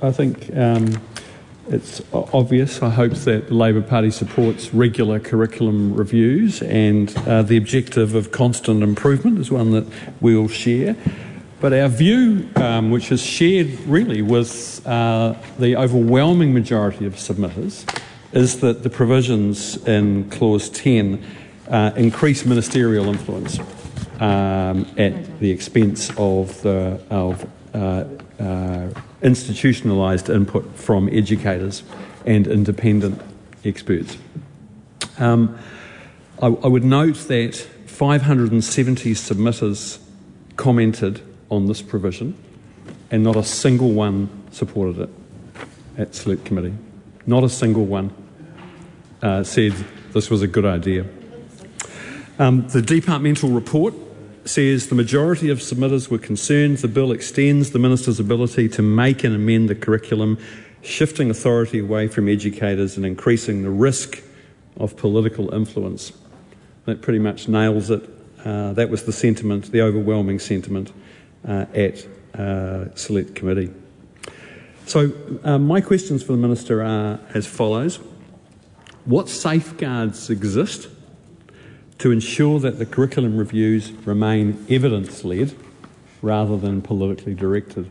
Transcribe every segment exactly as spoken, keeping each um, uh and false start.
I think um, it's obvious. I hope that the Labour Party supports regular curriculum reviews, and uh, the objective of constant improvement is one that we all share. But our view, um, which is shared really with uh, the overwhelming majority of submitters, is that the provisions in Clause ten uh, increase ministerial influence um, at the expense of the of uh, uh, institutionalised input from educators and independent experts. Um, I, I would note that five hundred seventy submitters commented on this provision, and not a single one supported it at Select Committee. Not a single one uh, said this was a good idea. Um, the departmental report says the majority of submitters were concerned the bill extends the Minister's ability to make and amend the curriculum, shifting authority away from educators and increasing the risk of political influence. That pretty much nails it. Uh, that was the sentiment, the overwhelming sentiment uh, at uh, Select Committee. So uh, my questions for the Minister are as follows. What safeguards exist to ensure that the curriculum reviews remain evidence-led rather than politically directed?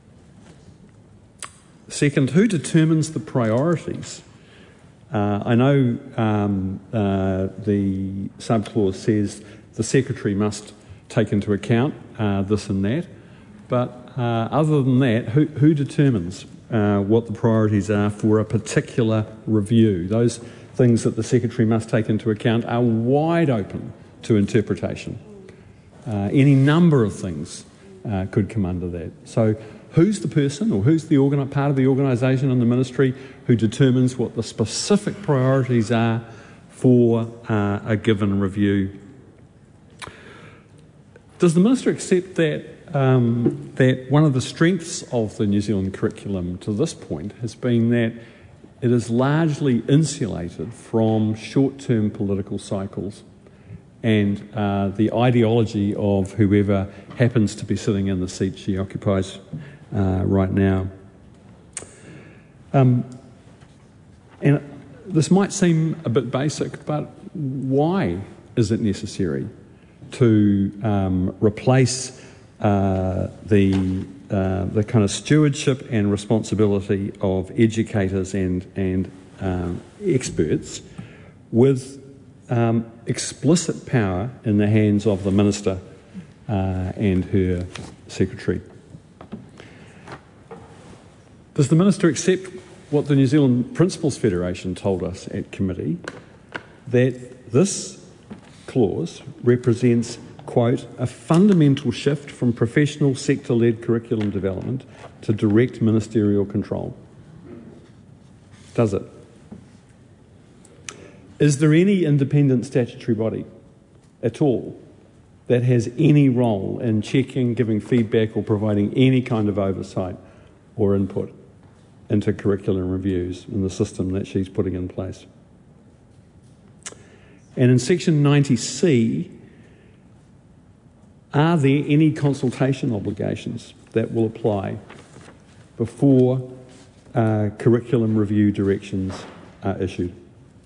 Second, who determines the priorities? Uh, I know um, uh, the subclause says the Secretary must take into account uh, this and that, but uh, other than that, who, who determines uh, what the priorities are for a particular review? Those things that the Secretary must take into account are wide open to interpretation. Uh, any number of things uh, could come under that. So who's the person or who's the organ- part of the organisation in the Ministry who determines what the specific priorities are for uh, a given review? Does the Minister accept that um, that one of the strengths of the New Zealand curriculum to this point has been that it is largely insulated from short-term political cycles and uh, the ideology of whoever happens to be sitting in the seat she occupies uh, right now? Um, and this might seem a bit basic, but why is it necessary to um, replace uh, the uh, the kind of stewardship and responsibility of educators and and um, experts with um, explicit power in the hands of the Minister uh, and her Secretary? Does the Minister accept what the New Zealand Principals Federation told us at committee, that this clause represents, quote, a fundamental shift from professional sector-led curriculum development to direct ministerial control? Does it? Is there any independent statutory body at all that has any role in checking, giving feedback or providing any kind of oversight or input into curriculum reviews in the system that she's putting in place? And in section ninety C, are there any consultation obligations that will apply before uh, curriculum review directions are issued?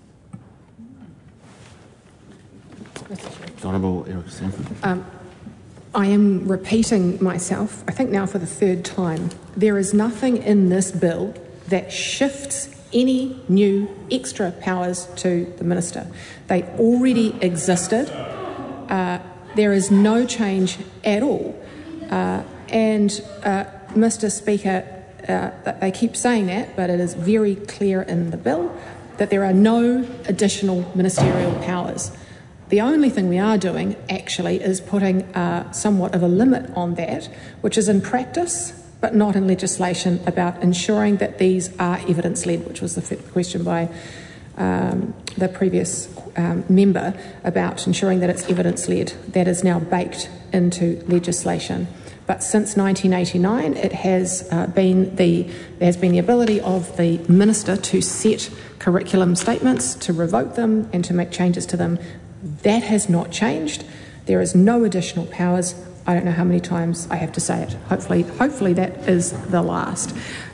Honourable Erica Sanford. Um, I am repeating myself, I think now for the third time. There is nothing in this bill that shifts any new extra powers to the Minister. They already existed. Uh, there is no change at all. Uh, and, uh, Mister Speaker, uh, they keep saying that, but it is very clear in the bill that there are no additional ministerial powers. The only thing we are doing, actually, is putting uh, somewhat of a limit on that, which is in practice, but not in legislation, about ensuring that these are evidence-led, which was the question by um, the previous um, member, about ensuring that it's evidence-led. That is now baked into legislation. But since nineteen eighty-nine, it has uh, been the there has been the ability of the Minister to set curriculum statements, to revoke them, and to make changes to them. That has not changed. There is no additional powers. I don't know how many times I have to say it. Hopefully, hopefully that is the last.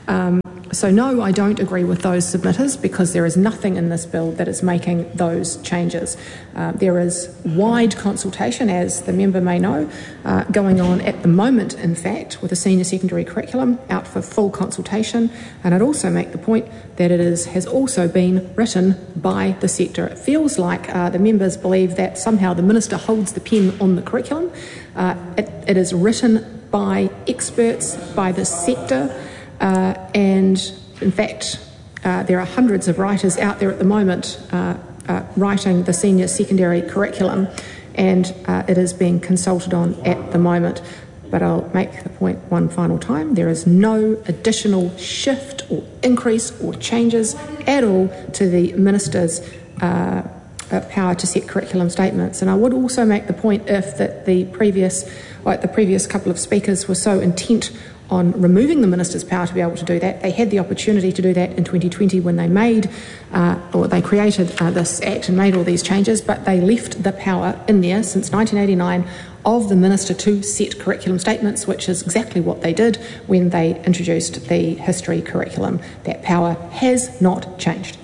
Um, so no, I don't agree with those submitters because there is nothing in this bill that is making those changes. Uh, there is wide consultation, as the member may know, uh, going on at the moment, in fact, with the senior secondary curriculum out for full consultation. And I'd also make the point that it is has also been written by the sector. It feels like uh, the members believe that somehow the minister holds the pen on the curriculum. Uh, it, it is written by experts, by the sector, uh, and in fact uh, there are hundreds of writers out there at the moment uh, uh, writing the senior secondary curriculum, and uh, it is being consulted on at the moment. But I'll make the point one final time. There is no additional shift or increase or changes at all to the minister's uh, uh, power to set curriculum statements. And I would also make the point, if that the previous, like the previous couple of speakers were so intent on removing the minister's power to be able to do that, they had the opportunity to do that in twenty twenty when they made uh, or they created uh, this act and made all these changes, but they left the power in there since nineteen eighty-nine of the minister to set curriculum statements, which is exactly what they did when they introduced the history curriculum. That power has not changed.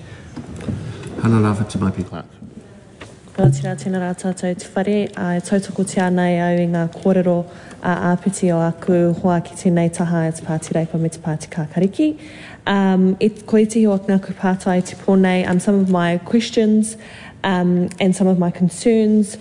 Hana Rafa Te Maipi Clark. Tēnā tēnā rā tātou te whare, uh, tautoko te anei au i ngā kōrero uh, āpiti o aku hoa ki tēnei taha e te Pāti Reipa me te Pāti Kākariki. Um, it, ko iti o ngā kupātai te pōnei, um, some of my questions um, and some of my concerns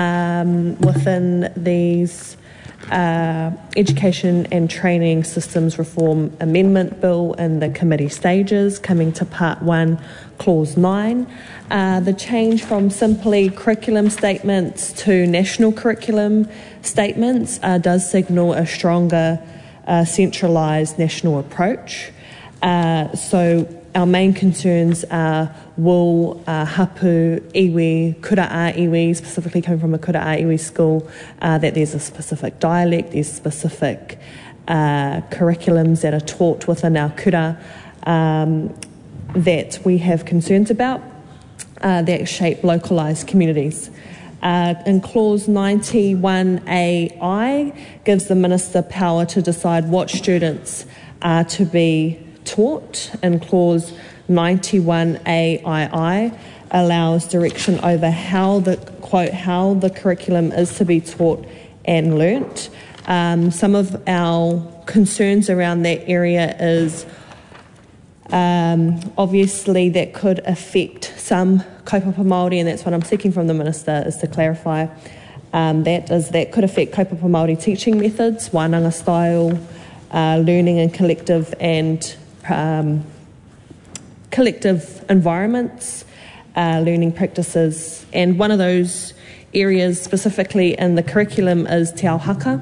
um, within these uh, Education and Training Systems Reform Amendment Bill in the committee stages, coming to Part one, Clause nine. Uh, the change from simply curriculum statements to national curriculum statements uh, does signal a stronger uh, centralised national approach. Uh, so our main concerns are, will uh, hapu iwi, kura a iwi, specifically coming from a kura a iwi school, uh, that there's a specific dialect, there's specific uh, curriculums that are taught within our kura um, that we have concerns about. Uh, that shape localised communities. Uh, in Clause ninety-one A I gives the Minister power to decide what students are to be taught, and Clause ninety-one A I allows direction over how the, quote, how the curriculum is to be taught and learnt. Um, some of our concerns around that area is Um, obviously that could affect some kaupapa Māori, and that's what I'm seeking from the Minister, is to clarify um, that is that could affect kaupapa Māori teaching methods, wānanga style, uh, learning in collective and um, collective environments, uh, learning practices, and one of those areas specifically in the curriculum is te ao haka.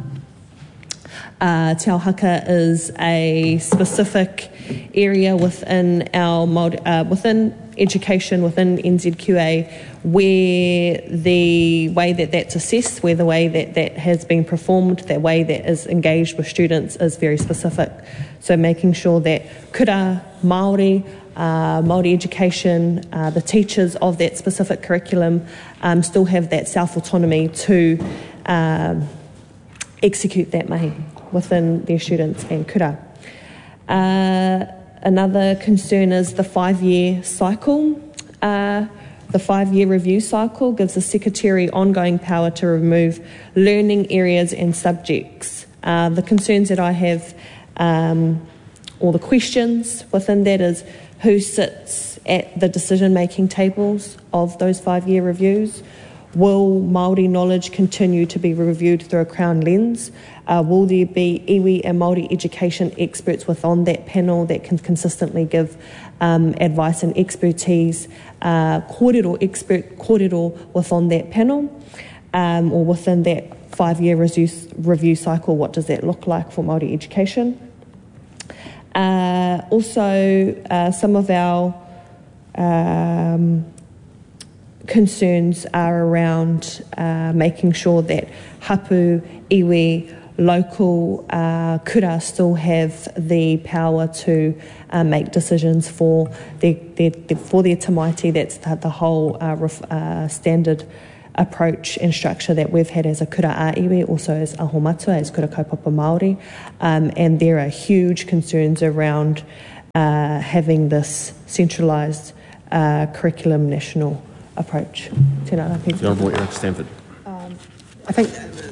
Uh, te ao haka is a specific area within our uh, within education, within N Z Q A, where the way that that's assessed, where the way that that has been performed, that way that is engaged with students is very specific. So making sure that kura Māori, uh, Māori education, uh, the teachers of that specific curriculum um, still have that self-autonomy to um, execute that mahi within their students and kura. Uh, another concern is the five-year cycle. Uh, the five-year review cycle gives the Secretary ongoing power to remove learning areas and subjects. Uh, the concerns that I have, um, or the questions within that, is who sits at the decision-making tables of those five-year reviews? Will Māori knowledge continue to be reviewed through a Crown lens? Uh, will there be iwi and Māori education experts within that panel that can consistently give um, advice and expertise, uh, kōrero expert kōrero within that panel, um, or within that five-year review, review cycle? What does that look like for Māori education? Uh, also, uh, some of our um, concerns are around uh, making sure that hapu, iwi, local uh, kura still have the power to uh, make decisions for their, their, their, for their tamaiti. That's the, the whole uh, ref, uh, standard approach and structure that we've had as a kura a iwi, also as aho matua, as kura kaupapa Māori, um, and there are huge concerns around uh, having this centralised uh, curriculum national approach. Tēnā rā, Peter. The Honourable Eric Stanford. Um, I think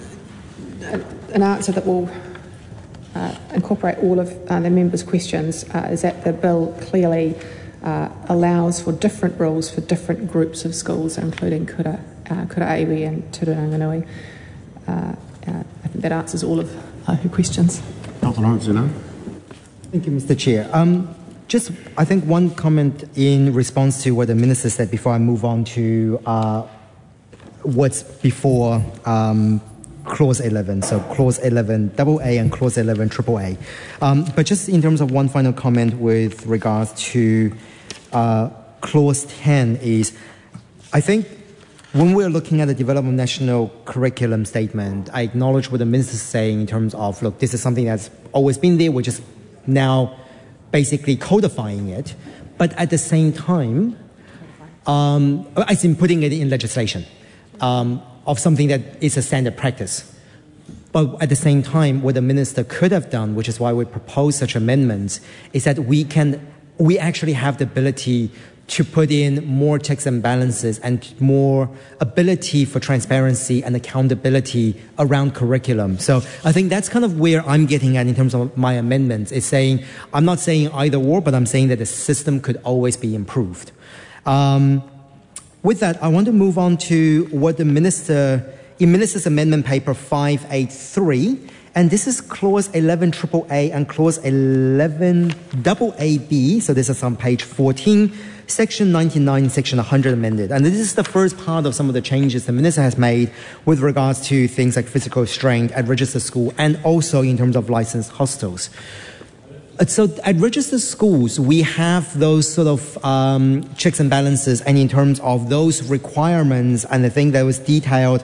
an answer that will uh, incorporate all of uh, the members' questions uh, is that the bill clearly uh, allows for different rules for different groups of schools, including kura, uh, kura iwi and Tururanganui. Uh, uh, I think that answers all of uh, her questions. Doctor Lawrence, you know. Thank you, Mister Chair. Um, just, I think, one comment in response to what the Minister said before I move on to uh, what's before um, Clause eleven. So Clause eleven double A and Clause eleven triple A. Um, but just in terms of one final comment with regards to uh, Clause ten is, I think when we're looking at the Development National Curriculum Statement, I acknowledge what the Minister is saying in terms of, look, this is something that's always been there, we're just now basically codifying it. But at the same time, um, as in putting it in legislation, um, of something that is a standard practice. But at the same time, what the Minister could have done, which is why we propose such amendments, is that we can, we actually have the ability to put in more checks and balances and more ability for transparency and accountability around curriculum. So I think that's kind of where I'm getting at in terms of my amendments. It's saying, I'm not saying either or, but I'm saying that the system could always be improved. Um, with that, I want to move on to what the Minister, in Minister's Amendment Paper five eighty-three, and this is Clause eleven triple A and Clause eleven double A B, so this is on page fourteen, Section ninety-nine, Section one hundred amended. And this is the first part of some of the changes the Minister has made with regards to things like physical restraint at registered school and also in terms of licensed hostels. So at registered schools, we have those sort of um, checks and balances, and in terms of those requirements, and I think that was detailed,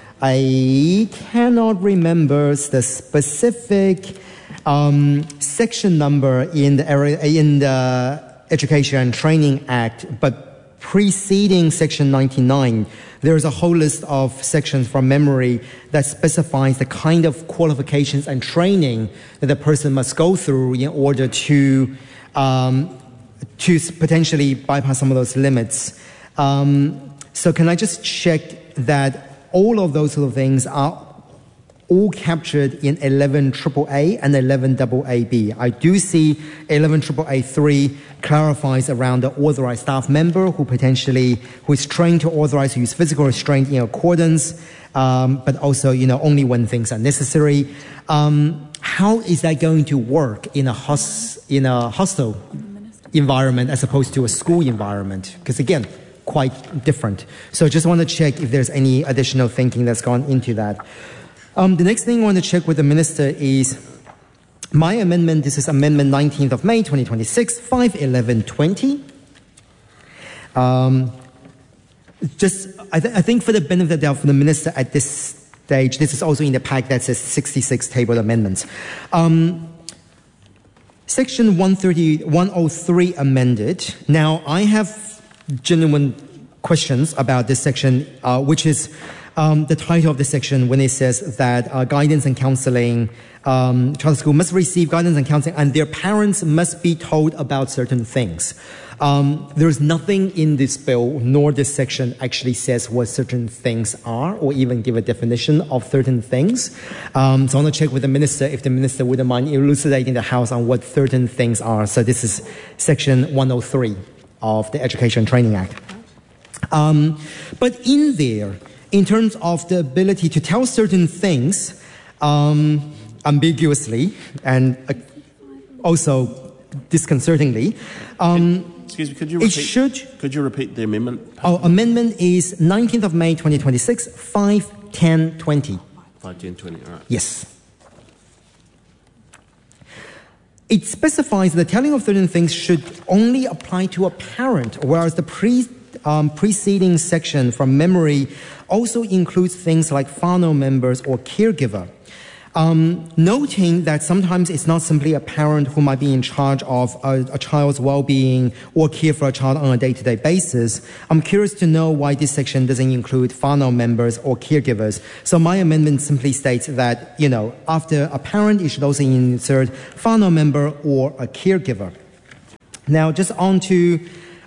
I cannot remember the specific um, section number in the area, in the Education and Training Act, but preceding Section ninety-nine, there is a whole list of sections from memory that specifies the kind of qualifications and training that the person must go through in order to um, to potentially bypass some of those limits. Um, so can I just check that all of those sort of things are all captured in eleven triple A and eleven double A B. I do see eleven triple A three clarifies around the authorized staff member who potentially, who is trained to authorize to use physical restraint in accordance, um, but also, you know, only when things are necessary. Um, how is that going to work in a hos, in a hostel environment as opposed to a school environment? Because again, quite different. So I just want to check if there's any additional thinking that's gone into that. Um, the next thing I want to check with the Minister is my amendment. This is Amendment nineteenth of May twenty twenty-six, five eleven twenty. Um, just, I, th I think for the benefit of the Minister at this stage, this is also in the pack that says sixty-six tabled amendments. Um, Section one thirty, one oh three amended. Now, I have genuine questions about this section, uh, which is Um, the title of the section when it says that uh, guidance and counseling, um, charter school must receive guidance and counseling and their parents must be told about certain things. Um, there's nothing in this bill nor this section actually says what certain things are or even give a definition of certain things. Um, so I want to check with the Minister if the Minister wouldn't mind elucidating the House on what certain things are. So this is Section one oh three of the Education and Training Act. Um, but in there, in terms of the ability to tell certain things um, ambiguously and uh, also disconcertingly, um, excuse me, could you repeat? It should. Could you repeat the amendment? Our amendment is nineteenth of May, twenty twenty-six, five ten twenty. Five ten twenty. All right. Yes. It specifies that the telling of certain things should only apply to a parent, whereas the pre. Um, preceding section from memory also includes things like whānau members or caregiver. Um, noting that sometimes it's not simply a parent who might be in charge of a, a child's well-being or care for a child on a day-to-day basis, I'm curious to know why this section doesn't include whānau members or caregivers. So my amendment simply states that, you know, after a parent, it should also insert whānau member or a caregiver. Now, just on to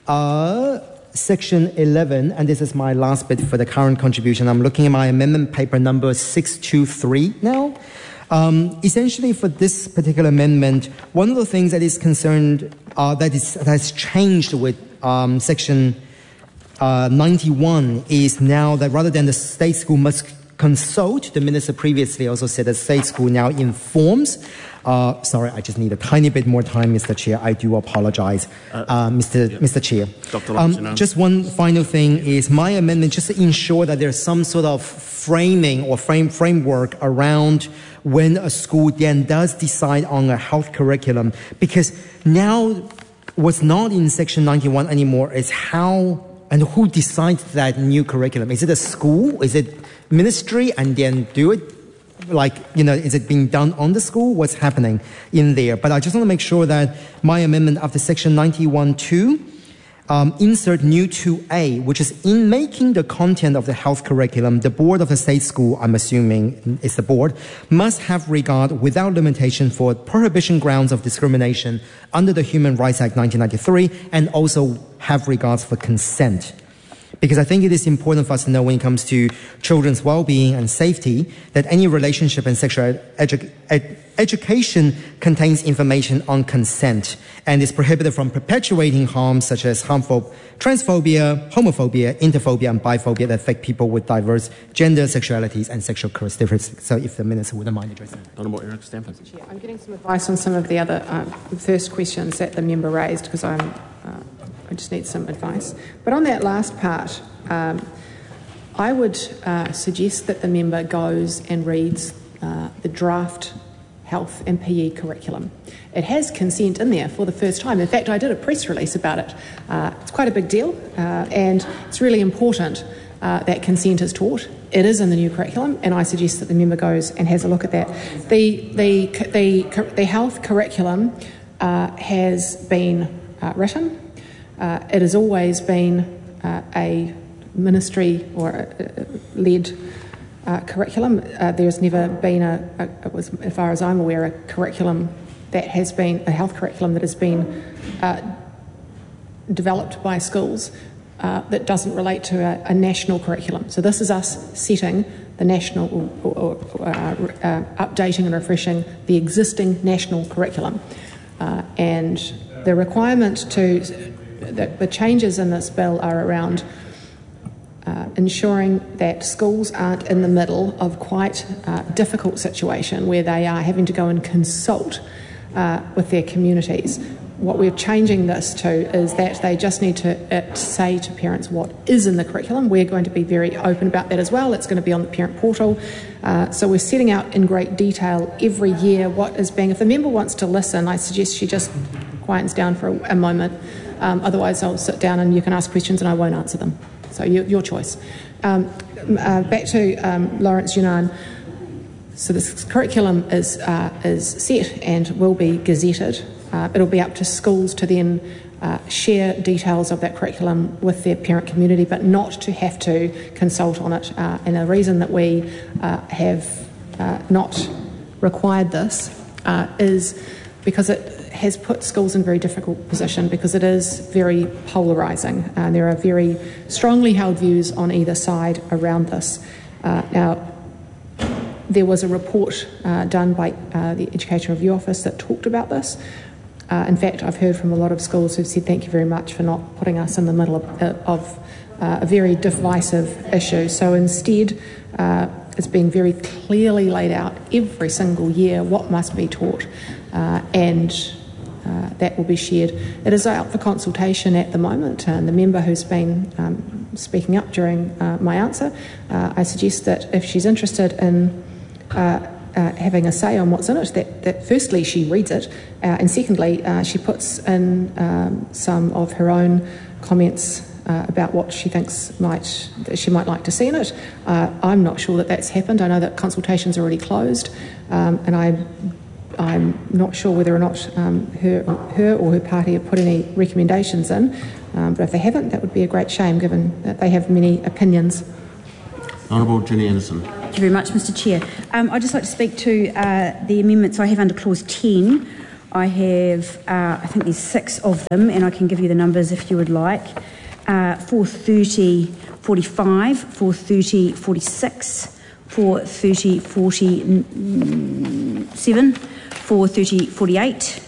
uh, section eleven, and this is my last bit for the current contribution. I'm looking at my amendment paper number six two three now. Um, essentially, for this particular amendment, one of the things that is concerned, uh, that, is, that has changed with um, section uh, ninety-one is now that rather than the state school must consult, the minister previously also said that state school now informs. Uh, sorry, I just need a tiny bit more time, Mister Chair. I do apologize, uh, uh, Mister Yeah. Mister Chair. Doctor Um, just one final thing is my amendment just to ensure that there's some sort of framing or frame framework around when a school then does decide on a health curriculum, because now what's not in section ninety-one anymore is how and who decides that new curriculum. Is it a school? Is it ministry and then do it? Like, you know, is it being done on the school? What's happening in there? But I just want to make sure that my amendment after section ninety-one two, um, insert new two A, which is in making the content of the health curriculum, the board of the state school, I'm assuming is the board, must have regard without limitation for prohibition grounds of discrimination under the Human Rights Act nineteen ninety-three, and also have regards for consent. Because I think it is important for us to know when it comes to children's well-being and safety that any relationship and sexual edu ed education contains information on consent and is prohibited from perpetuating harms such as harmful transphobia, homophobia, interphobia, and biphobia that affect people with diverse gender, sexualities, and sexual characteristics. So if the minister wouldn't mind addressing that. Honourable Eric Stamford. Chair, I'm getting some advice on some of the other uh, first questions that the member raised because I'm uh, I just need some advice. But on that last part, um, I would uh, suggest that the member goes and reads uh, the draft health and P E curriculum. It has consent in there for the first time. In fact, I did a press release about it. Uh, it's quite a big deal, uh, and it's really important uh, that consent is taught. It is in the new curriculum, and I suggest that the member goes and has a look at that. The, the, the, the health curriculum uh, has been uh, written. Uh, it has always been uh, a ministry or a, a led uh, curriculum. Uh, there's never been a, a, it was, as far as I'm aware, a curriculum that has been, a health curriculum that has been uh, developed by schools uh, that doesn't relate to a, a national curriculum. So this is us setting the national, or, or, or uh, uh, updating and refreshing the existing national curriculum. Uh, and the requirement to The, the changes in this bill are around uh, ensuring that schools aren't in the middle of quite a difficult situation where they are having to go and consult uh, with their communities. What we're changing this to is that they just need to uh, say to parents what is in the curriculum. We're going to be very open about that as well. It's going to be on the parent portal. Uh, so we're setting out in great detail every year what is being. If the member wants to listen, I suggest she just quietens down for a, a moment. Um, otherwise, I'll sit down and you can ask questions and I won't answer them. So you, your choice. Um, uh, back to um, Lawrence Yunnan. So this curriculum is, uh, is set and will be gazetted. Uh, it'll be up to schools to then uh, share details of that curriculum with their parent community, but not to have to consult on it. Uh, and the reason that we uh, have uh, not required this uh, is because it has put schools in a very difficult position because it is very polarising. Uh, there are very strongly held views on either side around this. Uh, now, there was a report uh, done by uh, the Education Review Office that talked about this. Uh, in fact, I've heard from a lot of schools who've said thank you very much for not putting us in the middle of, uh, of uh, a very divisive issue. So instead, uh, it's been very clearly laid out every single year what must be taught, uh, and Uh, that will be shared. It is out for consultation at the moment, and the member who's been um, speaking up during uh, my answer, uh, I suggest that if she's interested in uh, uh, having a say on what's in it, that, that firstly she reads it, uh, and secondly uh, she puts in um, some of her own comments uh, about what she thinks might that she might like to see in it. Uh, I'm not sure that that's happened. I know that consultations are already closed, um, and I. I'm not sure whether or not um, her, her or her party have put any recommendations in, um, but if they haven't, that would be a great shame given that they have many opinions. Honourable Jenny Anderson. Thank you very much, Mr Chair. Um, I'd just like to speak to uh, the amendments I have under clause ten. I have, uh, I think there's six of them, and I can give you the numbers if you would like. Uh, four thirty forty-five, four thirty forty-six, four thirty forty-seven, four thirty forty-eight,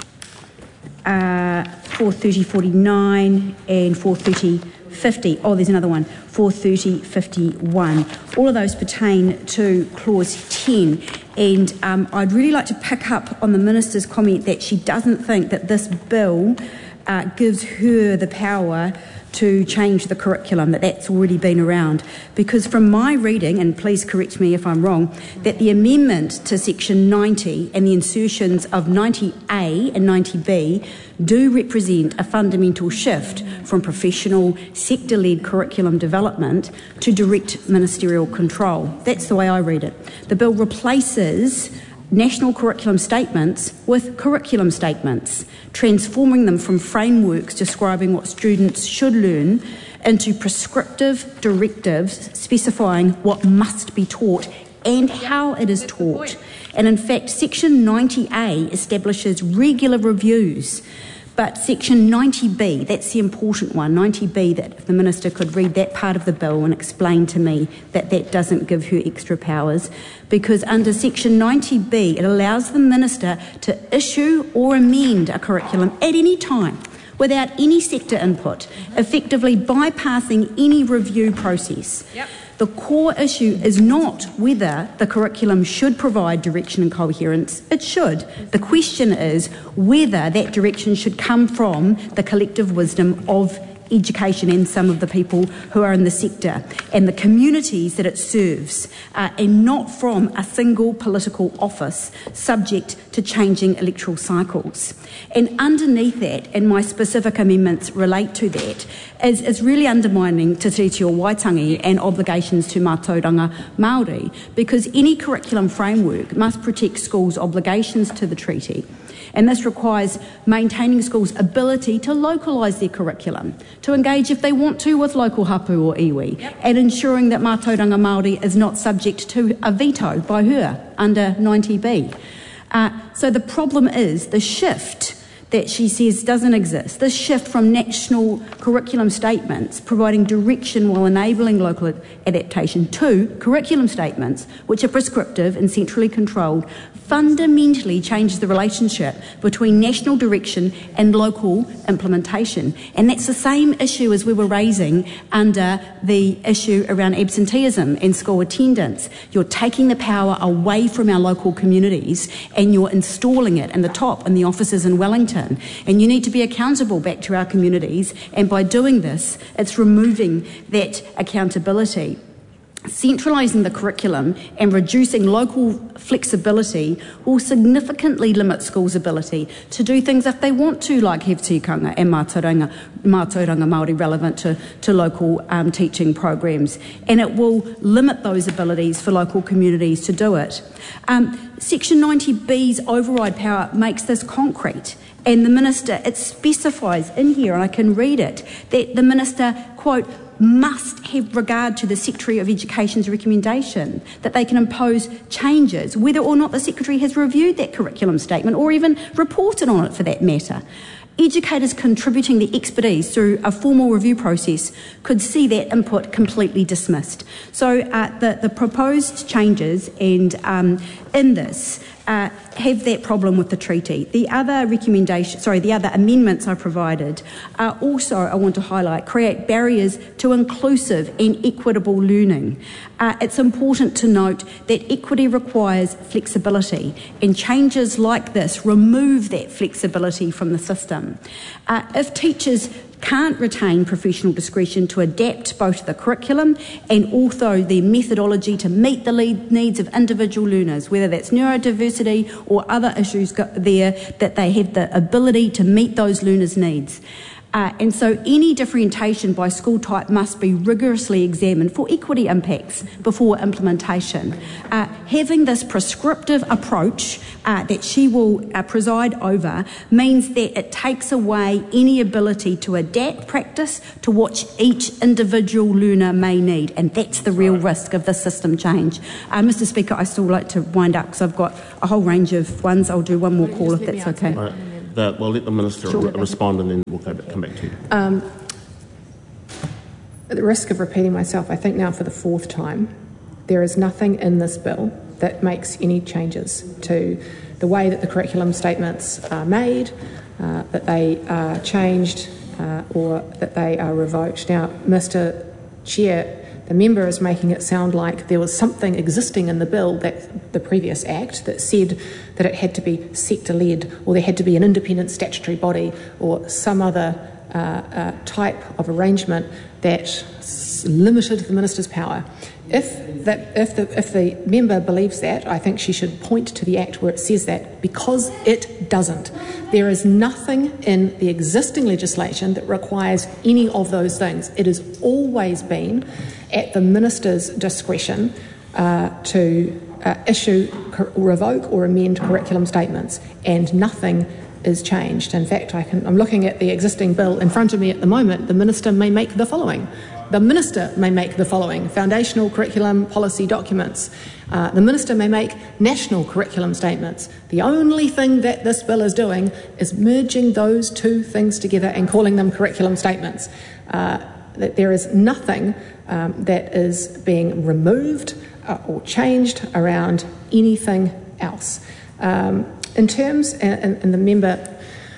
uh, four thirty forty-nine, and four thirty fifty. Oh, there's another one, four thirty fifty-one. All of those pertain to clause ten. And um, I'd really like to pick up on the Minister's comment that she doesn't think that this bill uh, gives her the power to change the curriculum, that that's already been around. Because from my reading, and please correct me if I'm wrong, that the amendment to section ninety and the insertions of ninety A and ninety B do represent a fundamental shift from professional, sector-led curriculum development to direct ministerial control. That's the way I read it. The bill replaces national curriculum statements with curriculum statements, transforming them from frameworks describing what students should learn into prescriptive directives specifying what must be taught and how it is taught. And in fact, section ninety A establishes regular reviews. But section ninety B, that's the important one, ninety B, that if the Minister could read that part of the bill and explain to me that that doesn't give her extra powers, because under section ninety B, it allows the Minister to issue or amend a curriculum at any time without any sector input, effectively bypassing any review process. Yep. The core issue is not whether the curriculum should provide direction and coherence. It should. The question is whether that direction should come from the collective wisdom of education and some of the people who are in the sector and the communities that it serves, uh, and not from a single political office subject to changing electoral cycles. And underneath that, and my specific amendments relate to that, is, is really undermining Te Tiriti o Waitangi and obligations to Mātauranga Māori, because any curriculum framework must protect schools' obligations to the treaty. And this requires maintaining schools' ability to localise their curriculum, to engage if they want to with local hapu or iwi, yep. and ensuring that Mātauranga Māori is not subject to a veto by her under ninety B. Uh, so the problem is the shift that she says doesn't exist, this shift from national curriculum statements providing direction while enabling local adaptation to curriculum statements which are prescriptive and centrally controlled fundamentally changes the relationship between national direction and local implementation. And that's the same issue as we were raising under the issue around absenteeism and school attendance. You're taking the power away from our local communities and you're installing it in the top in the offices in Wellington. And you need to be accountable back to our communities, and by doing this, it's removing that accountability. Centralising the curriculum and reducing local flexibility will significantly limit schools' ability to do things if they want to, like have tikanga and mātauranga, mātauranga Māori relevant to, to local um, teaching programs. And it will limit those abilities for local communities to do it. Um, Section ninety B's override power makes this concrete. And the Minister, it specifies in here, and I can read it, that the Minister, quote, must have regard to the Secretary of Education's recommendation, that they can impose changes, whether or not the Secretary has reviewed that curriculum statement or even reported on it for that matter. Educators contributing the expertise through a formal review process could see that input completely dismissed. So uh, the, the proposed changes and um, in this uh, have that problem with the treaty. The other recommendation, sorry, the other amendments I provided are also, I want to highlight, create barriers to inclusive and equitable learning. Uh, it's important to note that equity requires flexibility, and changes like this remove that flexibility from the system. Uh, if teachers can't retain professional discretion to adapt both the curriculum and also the methodology to meet the needs of individual learners, whether that's neurodiversity or other issues there, that they have the ability to meet those learners' needs. Uh, and so any differentiation by school type must be rigorously examined for equity impacts before implementation. Uh, having this prescriptive approach uh, that she will uh, preside over means that it takes away any ability to adapt practice to what each individual learner may need, and that's the real risk of the system change. Uh, Mister Speaker, I still like to wind up because I've got a whole range of ones. I'll do one more call if that's okay. Right. The, we'll let the Minister Sure. re- respond and then we'll go back, come back to you. Um, at the risk of repeating myself, I think now for the fourth time, there is nothing in this bill that makes any changes to the way that the curriculum statements are made, uh, that they are changed uh, or that they are revoked. Now, Mister Chair, the member is making it sound like there was something existing in the bill, that the previous act, that said that it had to be sector-led or there had to be an independent statutory body or some other uh, uh, type of arrangement that s- limited the minister's power. If that, if the if the member believes that, I think she should point to the act where it says that, because it doesn't. There is nothing in the existing legislation that requires any of those things. It has always been at the minister's discretion uh, to uh, issue, cor- revoke or amend curriculum statements, and nothing is changed. In fact, I can, I'm looking at the existing bill in front of me at the moment. The minister may make the following. The Minister may make the following: foundational curriculum policy documents. Uh, the Minister may make national curriculum statements. The only thing that this bill is doing is merging those two things together and calling them curriculum statements. Uh, that there is nothing um, that is being removed uh, or changed around anything else. Um, in terms, and, and the member,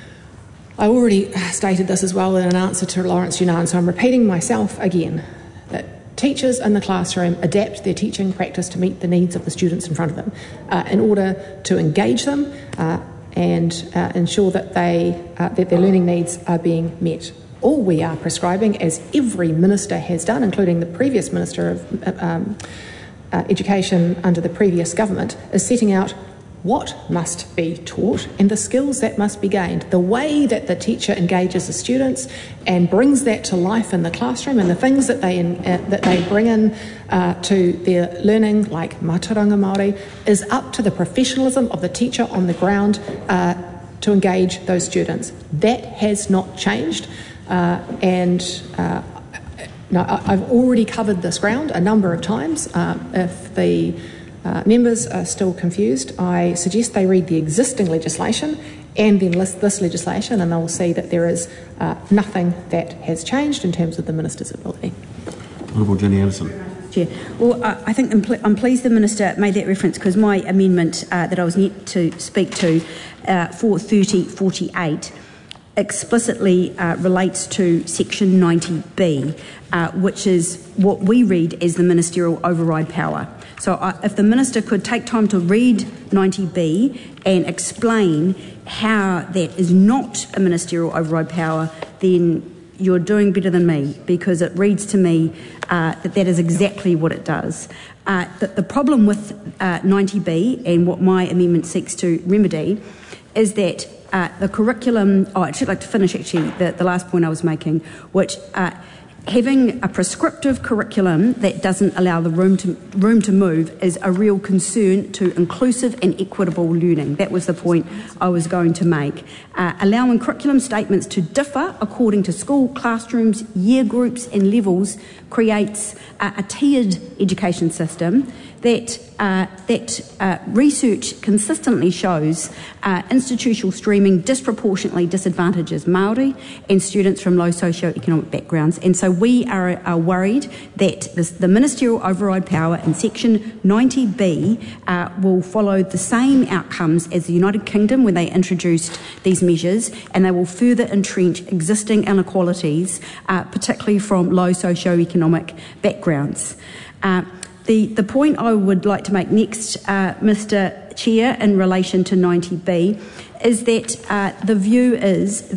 I already stated this as well in an answer to Lawrence Yunnan, so I'm repeating myself again, that teachers in the classroom adapt their teaching practice to meet the needs of the students in front of them uh, in order to engage them uh, and uh, ensure that, they, uh, that their learning needs are being met. All we are prescribing, as every minister has done, including the previous Minister of um, uh, Education under the previous government, is setting out what must be taught and the skills that must be gained, the way that the teacher engages the students and brings that to life in the classroom, and the things that they in, uh, that they bring in uh, to their learning, like Mātauranga Māori, is up to the professionalism of the teacher on the ground uh, to engage those students. That has not changed, uh, and uh, no, I've already covered this ground a number of times. Uh, if the Uh, members are still confused, I suggest they read the existing legislation and then list this legislation, and they'll see that there is uh, nothing that has changed in terms of the minister's ability. Honourable Jenny Anderson. Chair. Well, uh, I think I'm, pl- I'm pleased the Minister made that reference, because my amendment uh, that I was yet to speak to, uh, for thirty forty-eight, explicitly uh, relates to section ninety B, uh, which is what we read as the ministerial override power. So uh, if the Minister could take time to read ninety B and explain how that is not a ministerial override power, then you're doing better than me, because it reads to me uh, that that is exactly what it does. Uh, the, the problem with uh, ninety B and what my amendment seeks to remedy is that uh, the curriculum, oh, I'd like to finish actually the, the last point I was making, which uh, having a prescriptive curriculum that doesn't allow the room to room to move is a real concern to inclusive and equitable learning. That was the point I was going to make. Uh, allowing curriculum statements to differ according to school, classrooms, year groups and levels creates uh, a tiered education system that uh, that uh, research consistently shows uh, institutional streaming disproportionately disadvantages Māori and students from low socio-economic backgrounds. And so we are, are worried that this, the ministerial override power in section ninety B uh, will follow the same outcomes as the United Kingdom when they introduced these measures, and they will further entrench existing inequalities, uh, particularly from low socio-economic backgrounds. Uh, The, the point I would like to make next, uh, Mister Chair, in relation to ninety B, is that uh, the view is that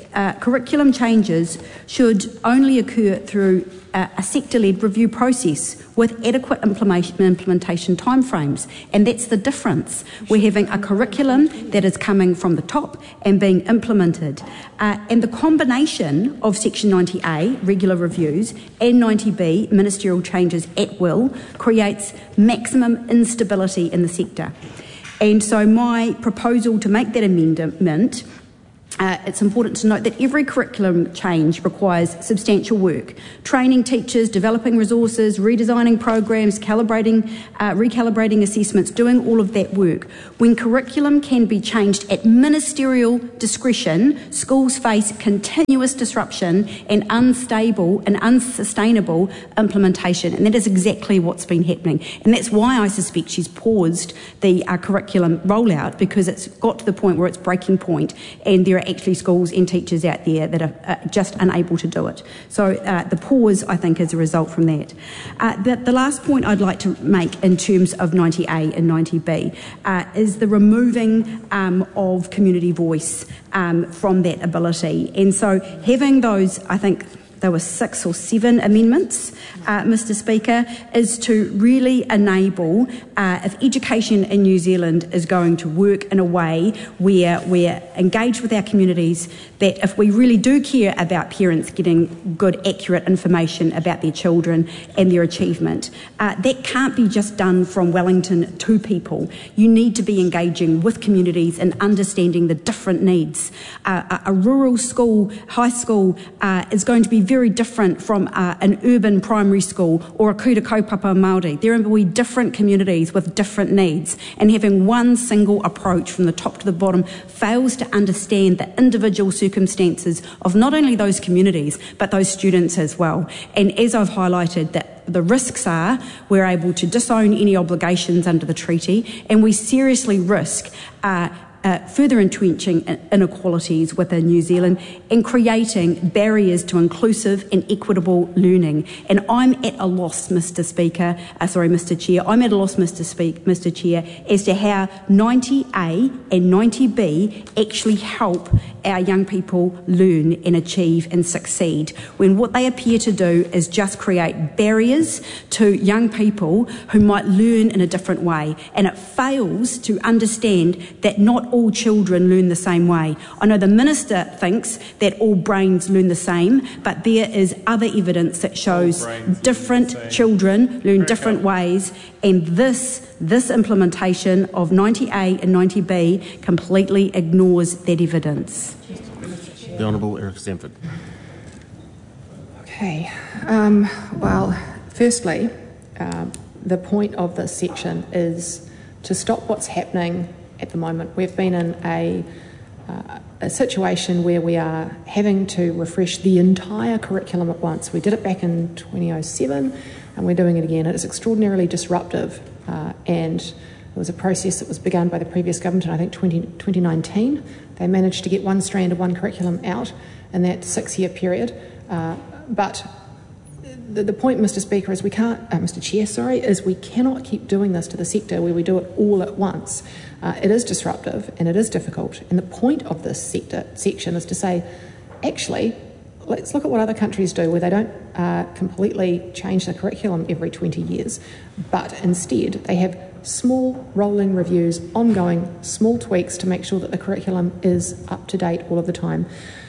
uh, curriculum changes should only occur through uh, a sector-led review process with adequate implementation, implementation timeframes. And that's the difference. We're having a curriculum that is coming from the top and being implemented. Uh, and the combination of Section ninety A, regular reviews, and ninety B, ministerial changes at will, creates maximum instability in the sector. And so my proposal to make that amendment, Uh, it's important to note that every curriculum change requires substantial work. Training teachers, developing resources, redesigning programs, calibrating, uh, recalibrating assessments, doing all of that work. When curriculum can be changed at ministerial discretion, schools face continuous disruption and unstable and unsustainable implementation. And that is exactly what's been happening. And that's why I suspect she's paused the uh, curriculum rollout, because it's got to the point where it's breaking point and there are actually schools and teachers out there that are uh, just unable to do it. So uh, the pause, I think, is a result from that. Uh, the, the last point I'd like to make in terms of ninety A and ninety B uh, is the removing um, of community voice um, from that ability. And so having those, I think, there were six or seven amendments, uh, Mister Speaker, is to really enable, uh, if education in New Zealand is going to work in a way where we're engaged with our communities, that if we really do care about parents getting good, accurate information about their children and their achievement, uh, that can't be just done from Wellington to people. You need to be engaging with communities and understanding the different needs. Uh, a, a rural school, high school, uh, is going to be very different from uh, an urban primary school or a kuta kaupapa Māori. There will be different communities with different needs, and having one single approach from the top to the bottom fails to understand the individual circumstances of not only those communities but those students as well. And as I've highlighted, that the risks are we're able to disown any obligations under the treaty, and we seriously risk uh, Uh, further entrenching inequalities within New Zealand and creating barriers to inclusive and equitable learning. And I'm at a loss, Mister Speaker, uh, sorry, Mister Chair, I'm at a loss, Mister Speak, Mister Chair, as to how ninety A and ninety B actually help our young people learn and achieve and succeed, when what they appear to do is just create barriers to young people who might learn in a different way. And it fails to understand that not all children learn the same way. I know the Minister thinks that all brains learn the same, but there is other evidence that shows different children learn different ways, and this this implementation of ninety A and ninety B completely ignores that evidence. The Honourable Eric Sanford. Okay. Um, well, firstly, um, the point of this section is to stop what's happening at the moment. We've been in a, uh, a situation where we are having to refresh the entire curriculum at once. We did it back in twenty oh seven and we're doing it again. It is extraordinarily disruptive, uh, and it was a process that was begun by the previous government in I think twenty nineteen. They managed to get one strand of one curriculum out in that six-year period. Uh, but the, the point, Mister Speaker, is we can't, uh, Mister Chair, sorry, is we cannot keep doing this to the sector where we do it all at once. Uh, it is disruptive and it is difficult. And the point of this sector section is to say, actually, let's look at what other countries do, where they don't uh, completely change the curriculum every twenty years, but instead they have small rolling reviews, ongoing small tweaks to make sure that the curriculum is up to date all of the time.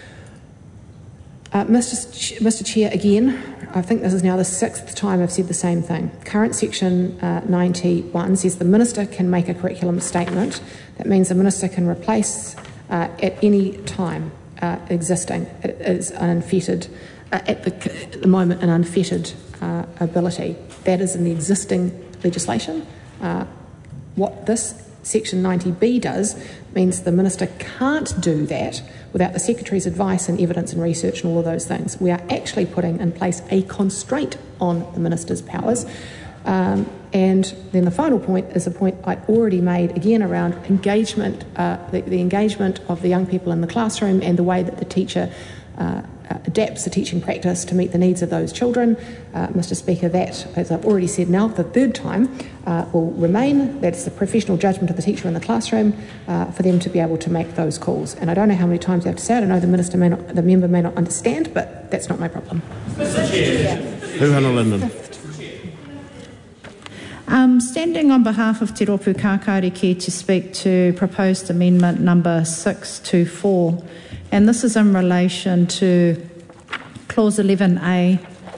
Uh, Mister Ch- Mister Chair, again, I think this is now the sixth time I've said the same thing. Current section uh, ninety-one says the Minister can make a curriculum statement. That means the Minister can replace uh, at any time uh, existing. It is an unfettered, uh, at, the, at the moment, an unfettered uh, ability. That is in the existing legislation. Uh, what this section ninety B does means the Minister can't do that without the Secretary's advice and evidence and research and all of those things. We are actually putting in place a constraint on the Minister's powers. Um, and then the final point is a point I already made, again, around engagement, uh, the, the engagement of the young people in the classroom and the way that the teacher uh, adapts the teaching practice to meet the needs of those children. Uh, Mister Speaker, that, as I've already said now, the third time, uh, will remain. That's the professional judgment of the teacher in the classroom uh, for them to be able to make those calls. And I don't know how many times I have to say it. I know the minister may not, the member may not understand, but that's not my problem. Mister Chair. Huhana Linden. Um, standing on behalf of Te Ropu Kākāriki to speak to proposed amendment number six two four, and this is in relation to clause eleven A,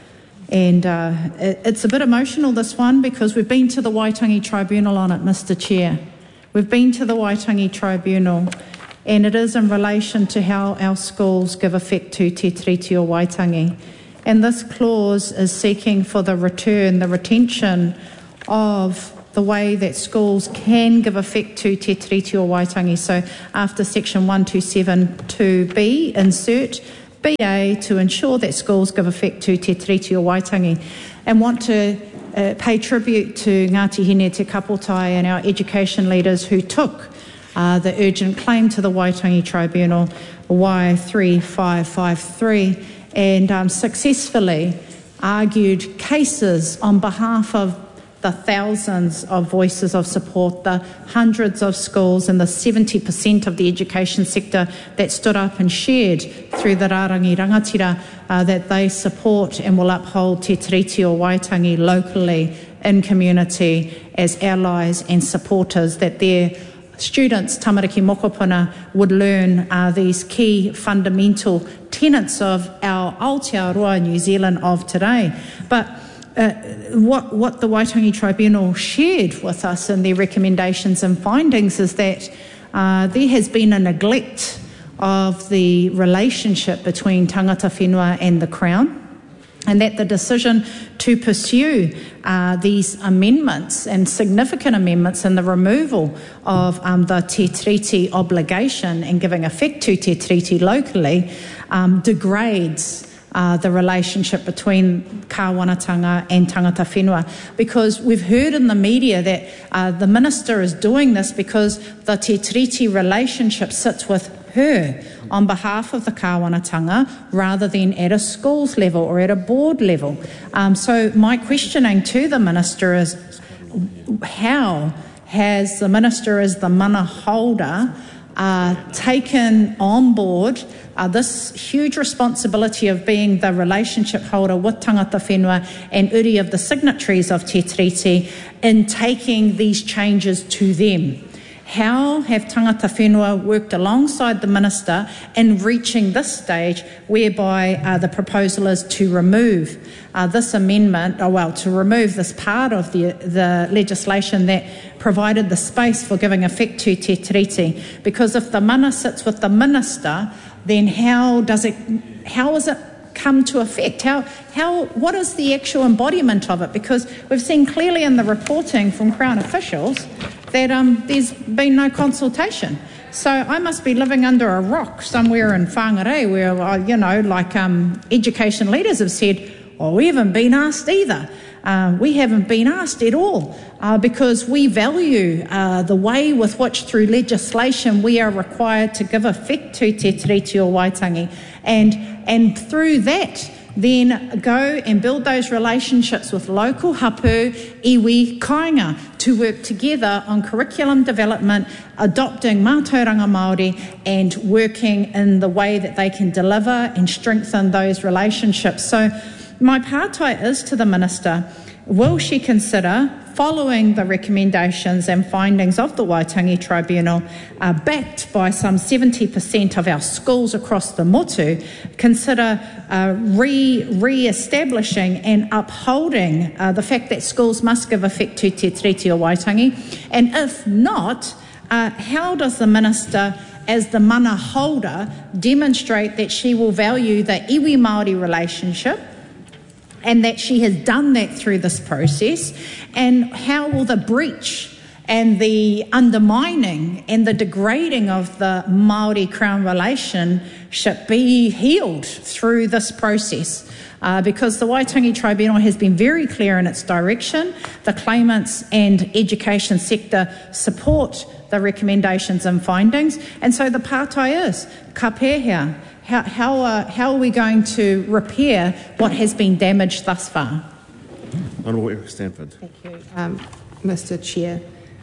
and uh, it, it's a bit emotional, this one, because we've been to the Waitangi Tribunal on it, Mister Chair. We've been to the Waitangi Tribunal, and it is in relation to how our schools give effect to Te Tiriti o Waitangi. And this clause is seeking for the return, the retention of the way that schools can give effect to Te Tiriti o Waitangi. So after section one two seven two B, insert B A to ensure that schools give effect to Te Tiriti o Waitangi, and want to uh, pay tribute to Ngāti Hine Te Kapotai and our education leaders who took uh, the urgent claim to the Waitangi Tribunal, Y three five five three, and um, successfully argued cases on behalf of the thousands of voices of support, the hundreds of schools and the seventy percent of the education sector that stood up and shared through the Rārangi Rangatira uh, that they support and will uphold Te Tiriti o Waitangi locally in community as allies and supporters, that their students, tamariki mokopuna, would learn uh, these key fundamental tenets of our Aotearoa New Zealand of today. But Uh, what, what the Waitangi Tribunal shared with us in their recommendations and findings is that uh, there has been a neglect of the relationship between tangata whenua and the Crown, and that the decision to pursue uh, these amendments and significant amendments and the removal of um, the Te Tiriti obligation and giving effect to Te Tiriti locally um, degrades Uh, the relationship between kāwanatanga and tangata whenua, because we've heard in the media that uh, the minister is doing this because the Te Tiriti relationship sits with her on behalf of the kāwanatanga rather than at a schools level or at a board level. Um, so my questioning to the minister is, how has the minister as the mana holder uh, taken on board Uh, this huge responsibility of being the relationship holder with tangata whenua and uri of the signatories of Te Tiriti in taking these changes to them? How have tangata whenua worked alongside the minister in reaching this stage whereby uh, the proposal is to remove uh, this amendment, or well, to remove this part of the, the legislation that provided the space for giving effect to Te Tiriti? Because if the mana sits with the minister, then how does it, how has it come to effect? How, how, what is the actual embodiment of it? Because we've seen clearly in the reporting from Crown officials that um, there's been no consultation. So I must be living under a rock somewhere in Whangarei where, uh, you know, like um, education leaders have said, well, we haven't been asked either. Uh, we haven't been asked at all uh, because we value uh, the way with which through legislation we are required to give effect to Te Tiriti o Waitangi, and, and through that then go and build those relationships with local hapu, iwi, kāinga to work together on curriculum development, adopting mātauranga Māori and working in the way that they can deliver and strengthen those relationships. So my pātai is to the minister, will she consider, following the recommendations and findings of the Waitangi Tribunal, uh, backed by some seventy percent of our schools across the motu, consider uh, re, re-establishing and upholding uh, the fact that schools must give effect to Te Tiriti o Waitangi? And if not, uh, how does the minister, as the mana holder, demonstrate that she will value the iwi Māori relationship, and that she has done that through this process? And how will the breach and the undermining and the degrading of the Māori Crown relationship be healed through this process? Uh, because the Waitangi Tribunal has been very clear in its direction. The claimants and education sector support the recommendations and findings. And so the pātai is, ka pēhea, how, how, are, how are we going to repair what has been damaged thus far? Honourable Eric Stanford. Thank you, um, Mister Chair.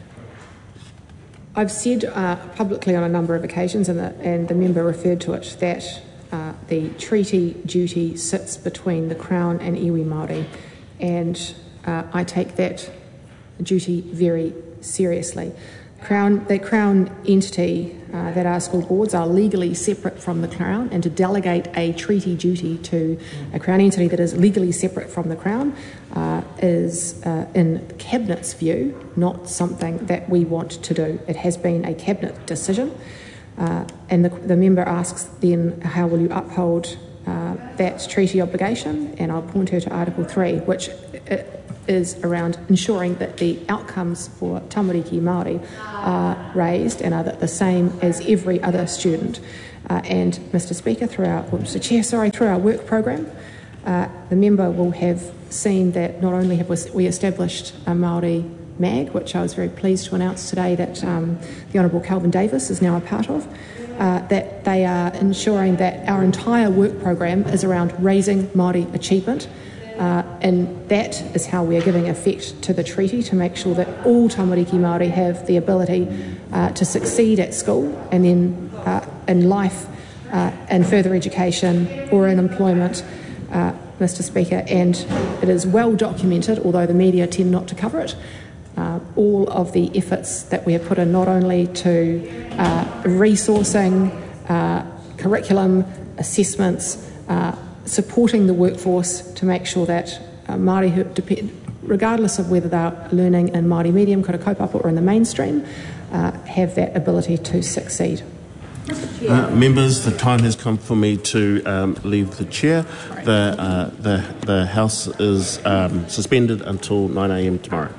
I've said uh, publicly on a number of occasions, and the, and the member referred to it, that uh, the treaty duty sits between the Crown and iwi Māori, and uh, I take that duty very seriously. Crown, the Crown entity uh, that are school boards are legally separate from the Crown, and to delegate a treaty duty to a Crown entity that is legally separate from the Crown uh, is, uh, in the Cabinet's view, not something that we want to do. It has been a Cabinet decision, uh, and the, the member asks then, how will you uphold uh, that treaty obligation? And I'll point her to Article three, which uh, is around ensuring that the outcomes for tamariki Māori are raised and are the same as every other student. Uh, and Mister Speaker, through our, well, Mister Chair, sorry, through our work programme, uh, the member will have seen that not only have we established a Māori MAG, which I was very pleased to announce today that um, the Honourable Calvin Davis is now a part of, uh, that they are ensuring that our entire work programme is around raising Māori achievement. Uh, and that is how we are giving effect to the treaty, to make sure that all tamariki Māori have the ability uh, to succeed at school and then uh, in life, uh, in further education or in employment, uh, Mister Speaker. And it is well documented, although the media tend not to cover it, uh, all of the efforts that we have put in, not only to uh, resourcing, uh, curriculum, assessments, uh, supporting the workforce to make sure that uh, Māori, who depend, regardless of whether they're learning in Māori medium, kura kaupapa, or in the mainstream, uh, have that ability to succeed. Uh, members, the time has come for me to um, leave the chair. The, uh, the, the House is um, suspended until nine a m tomorrow.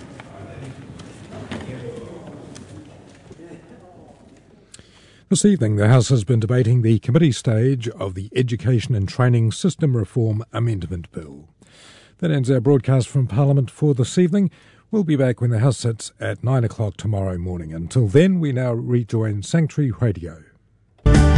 This evening, the House has been debating the committee stage of the Education and Training System Reform Amendment Bill. That ends our broadcast from Parliament for this evening. We'll be back when the House sits at nine o'clock tomorrow morning. Until then, we now rejoin Sanctuary Radio.